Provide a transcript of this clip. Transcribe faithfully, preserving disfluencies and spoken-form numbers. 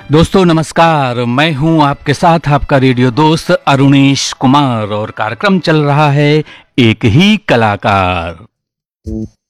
दोस्तों नमस्कार, मैं हूं आपके साथ आपका रेडियो दोस्त अरुणेश कुमार और कार्यक्रम चल रहा है एक ही कलाकार।